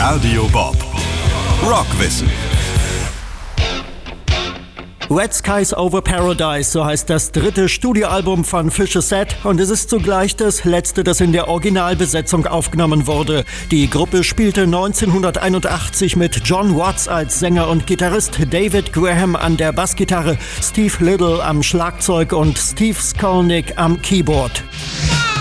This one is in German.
Radio Bob. Rockwissen. Red Skies Over Paradise, so heißt das dritte Studioalbum von Vicious Set und es ist zugleich das letzte, das in der Originalbesetzung aufgenommen wurde. Die Gruppe spielte 1981 mit John Watts als Sänger und Gitarrist, David Graham an der Bassgitarre, Steve Little am Schlagzeug und Steve Skolnick am Keyboard.